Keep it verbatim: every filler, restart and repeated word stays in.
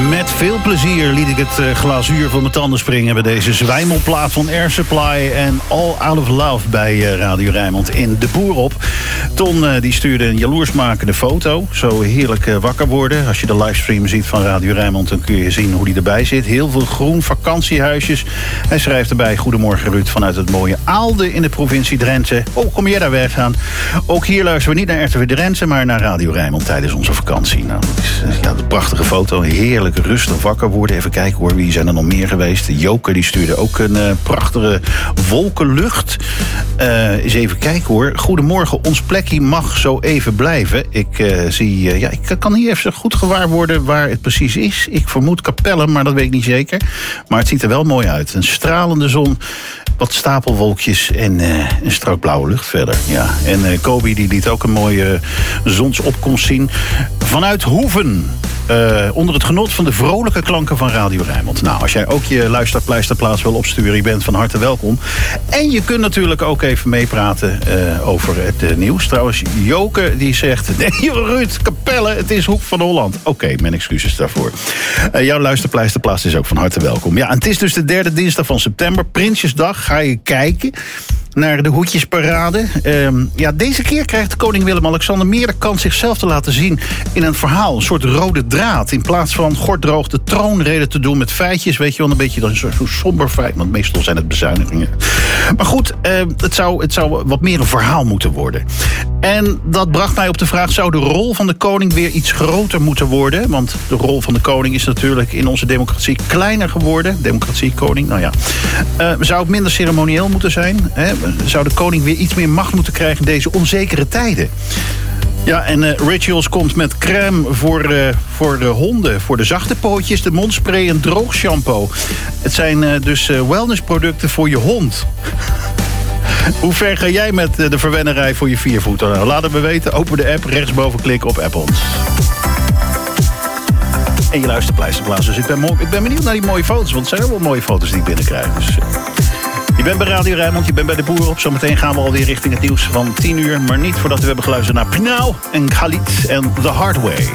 Met veel plezier liet ik het uh, glazuur van mijn tanden springen bij deze zwijmelplaat van Air Supply en All Out of Love bij uh, Radio Rijnmond in De Boer op. Ton uh, die stuurde een jaloersmakende foto. Zo heerlijk uh, wakker worden. Als je de livestream ziet van Radio Rijnmond, dan kun je zien hoe die erbij zit. Heel veel groen, vakantiehuisjes. Hij schrijft erbij: goedemorgen Ruud vanuit het mooie Aalde in de provincie Drenthe. Oh, kom jij daar weg aan? Ook hier luisteren we niet naar R T V Drenthe, maar naar Radio Rijnmond tijdens onze vakantie. Nou, dat is uh, ja, de prachtige foto. Heerlijk rustig wakker worden. Even kijken hoor, wie zijn er nog meer geweest? Joke die stuurde ook een uh, prachtige wolkenlucht. Uh, eens even kijken hoor. Goedemorgen, ons plekje mag zo even blijven. Ik uh, zie, uh, ja, ik kan niet even goed gewaar worden waar het precies is. Ik vermoed Capelle, maar dat weet ik niet zeker. Maar het ziet er wel mooi uit. Een stralende zon, wat stapelwolkjes en uh, een strak blauwe lucht verder. Ja. En uh, Kobi die liet ook een mooie zonsopkomst zien. Vanuit Hoeven. Uh, onder het genot van de vrolijke klanken van Radio Rijnmond. Nou, als jij ook je luisterpleisterplaats wil opsturen, je bent van harte welkom. En je kunt natuurlijk ook even meepraten uh, over het uh, nieuws. Trouwens, Joke die zegt: nee, Ruud, Capelle, het is Hoek van Holland. Oké, okay, mijn excuses daarvoor. Uh, jouw luisterpleisterplaats is ook van harte welkom. Ja, en het is dus de derde dinsdag van september, Prinsjesdag. Ga je kijken naar de hoedjesparade. Um, ja, deze keer krijgt koning Willem-Alexander meer de kans zichzelf te laten zien in een verhaal. Een soort rode draad. In plaats van gorddroog de troonrede te doen met feitjes. Weet je wel, een beetje dan zo'n zo somber feit. Want meestal zijn het bezuinigingen. Maar goed, uh, het, zou, het zou wat meer een verhaal moeten worden. En dat bracht mij op de vraag: zou de rol van de koning weer iets groter moeten worden? Want de rol van de koning is natuurlijk in onze democratie kleiner geworden. Democratie, koning, nou ja. Uh, zou het minder ceremonieel moeten zijn? Hè? Zou de koning weer iets meer macht moeten krijgen in deze onzekere tijden? Ja, en uh, Rituals komt met crème voor, uh, voor de honden, voor de zachte pootjes, de mondspray en droog shampoo. Het zijn uh, dus uh, wellnessproducten voor je hond. Hoe ver ga jij met uh, de verwennerij voor je viervoeter? Nou, laat het me weten. Open de app, rechtsboven klikken op app ons. En je luistert pleisterplaats. Dus ik ben, mo- ik ben benieuwd naar die mooie foto's, want het zijn wel mooie foto's die ik binnenkrijg. Dus, uh, je bent bij Radio Rijnmond, je bent bij De Boer op. Zometeen gaan we alweer richting het nieuws van tien uur. Maar niet voordat we hebben geluisterd naar Pinau en Khalid en The Hard Way.